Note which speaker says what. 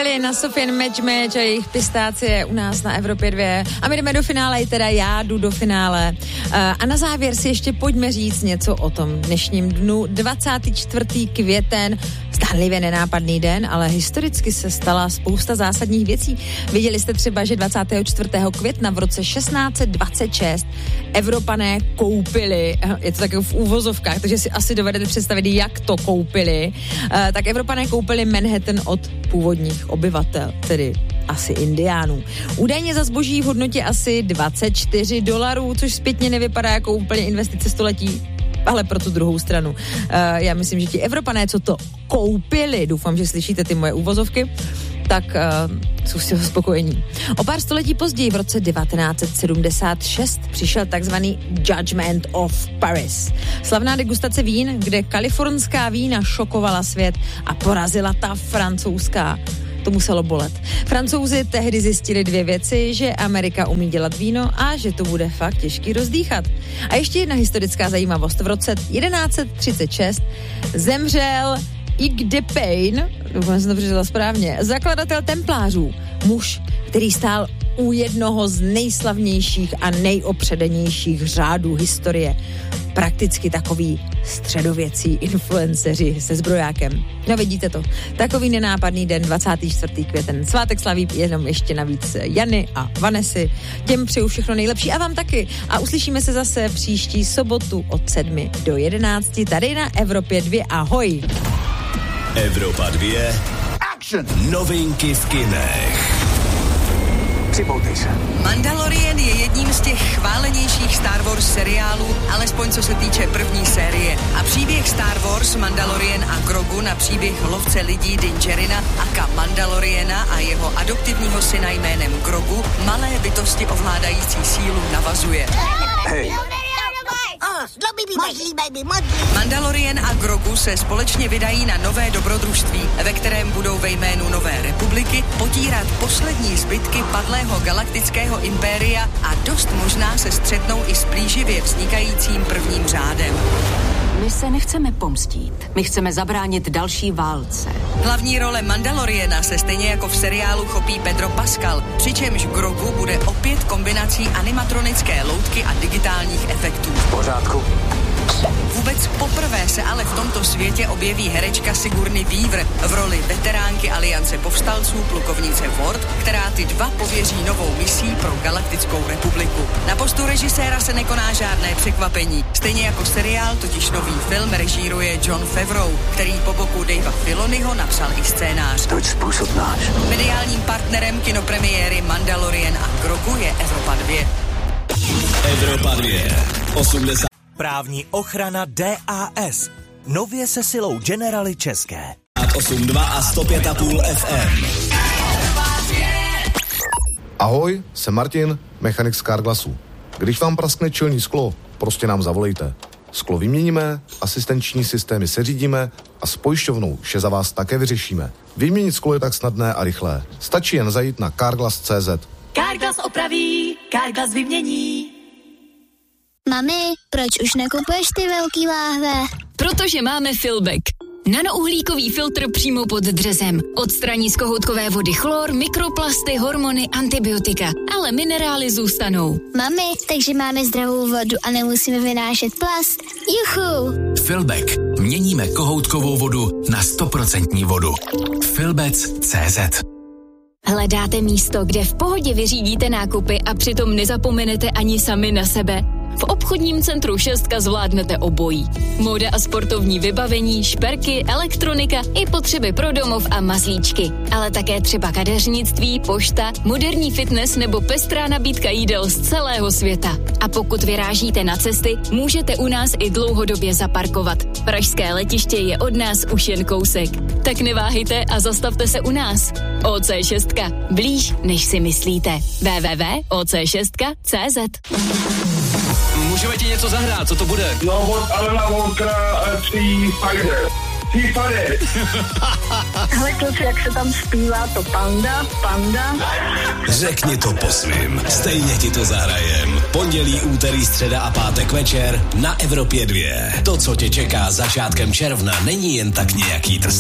Speaker 1: Kelly na Sofian Match a jejich pistácie u nás na Evropě 2. A my jdeme do finále, i teda já jdu do finále. A na závěr si ještě pojďme říct něco o tom dnešním dnu. 24. květen, zdánlivě nenápadný den, ale historicky se stala spousta zásadních věcí. Viděli jste třeba, že 24. května v roce 1626 Evropané koupili, je to taky v úvozovkách, takže si asi dovedete představit, jak to koupili, tak Evropané koupili Manhattan od původních obyvatel, tedy asi indiánů. Údajně za zboží v hodnotě asi $24, což zpětně nevypadá jako úplně investice století, ale pro tu druhou stranu. Já myslím, že ti Evropané, co to koupili, doufám, že slyšíte ty moje úvozovky, tak jsou si ho spokojení. O pár století později, v roce 1976, přišel takzvaný Judgment of Paris. Slavná degustace vín, kde kalifornská vína šokovala svět a porazila ta francouzská. To muselo bolet. Francouzi tehdy zjistili dvě věci, že Amerika umí dělat víno a že to bude fakt těžký rozdýchat. A ještě jedna historická zajímavost. V roce 1136 zemřel Hugues de Payne, doufám, že jsem to přečetla správně, zakladatel templářů, muž, který stál u jednoho z nejslavnějších a nejopředenějších řádů historie. Prakticky takový středověcí influenceři se zbrojákem. No vidíte to. Takový nenápadný den, 24. květen. Svátek slaví jenom ještě navíc Jany a Vanessy. Těm přeju všechno nejlepší a vám taky. A uslyšíme se zase příští sobotu od 7 do 11 tady na Evropě 2. Ahoj!
Speaker 2: Evropa 2. Action! Novinky v kinech.
Speaker 3: Připoutej se.
Speaker 4: Mandalorian je jedním z těch chválenějších Star Wars seriálů, alespoň co se týče první série. A příběh Star Wars, Mandalorian a Grogu na příběh lovce lidí Din Djarina aka Mandaloriana a jeho adoptivního syna jménem Grogu, malé bytosti ovládající sílu, navazuje.
Speaker 3: Hej.
Speaker 4: Mandalorian a Grogu se společně vydají na nové dobrodružství, ve kterém budou ve jménu Nové republiky potírat poslední zbytky padlého galaktického impéria a dost možná se střetnou i s plíživě vznikajícím prvním řádem.
Speaker 5: My se nechceme pomstít. My chceme zabránit další válce.
Speaker 4: Hlavní role Mandaloriana se stejně jako v seriálu chopí Pedro Pascal, přičemž Grogu bude opět kombinací animatronické loutky a digitálních efektů.
Speaker 3: V pořádku.
Speaker 4: Vůbec poprvé se ale v tomto světě objeví herečka Sigourney Weaver v roli veteránky Aliance povstalců plukovnice Ward, která ty dva pověří novou misí pro Galaktickou republiku. Na postu režiséra se nekoná žádné překvapení. Stejně jako seriál, totiž nový film režíruje Jon Favreau, který po boku Davea Filoniho napsal i scénář.
Speaker 3: Toť způsob náš.
Speaker 4: Mediálním partnerem kinopremiéry Mandalorian a Grogu je Evropa 2.
Speaker 2: Evropa 2. 80.
Speaker 6: Právní ochrana DAS. Nově se silou Generali České.
Speaker 2: 8,2 a 105,5 FM.
Speaker 7: Ahoj, jsem Martin, mechanik z Carglassu. Když vám praskne čelní sklo, prostě nám zavolejte. Sklo vyměníme, asistenční systémy seřídíme a s pojišťovnou vše za vás také vyřešíme. Vyměnit sklo je tak snadné a rychlé. Stačí jen zajít na carglass.cz.
Speaker 8: Carglass opraví, Carglass vymění.
Speaker 9: Mami, proč už nekupuješ ty velký láhve?
Speaker 10: Protože máme Filbek. Nanouhlíkový filtr přímo pod dřezem. Odstraní z kohoutkové vody chlor, mikroplasty, hormony, antibiotika. Ale minerály zůstanou.
Speaker 9: Mami, takže máme zdravou vodu a nemusíme vynášet plast. Juchu!
Speaker 11: Filbek. Měníme kohoutkovou vodu na 100% vodu. Filbec.cz.
Speaker 10: Hledáte místo, kde v pohodě vyřídíte nákupy a přitom nezapomenete ani sami na sebe? V obchodním centru 6 zvládnete obojí. Móda a sportovní vybavení, šperky, elektronika i potřeby pro domov a mazlíčky. Ale také třeba kadeřnictví, pošta, moderní fitness nebo pestrá nabídka jídel z celého světa. A pokud vyrážíte na cesty, můžete u nás i dlouhodobě zaparkovat. Pražské letiště je od nás už jen kousek. Tak neváhejte a zastavte se u nás. OC6. Blíž, než si myslíte. www.oc6.cz.
Speaker 2: Můžeme ti něco zahrát, co to bude?
Speaker 12: No, od Alena Walkera Fighter.
Speaker 13: Hele kluci, jak se tam zpívá to panda.
Speaker 2: Řekni to po svým, stejně ti to zahrajem. Pondělí, úterý, středa a pátek večer na Evropě 2. To, co tě čeká začátkem června, není jen tak nějaký drs.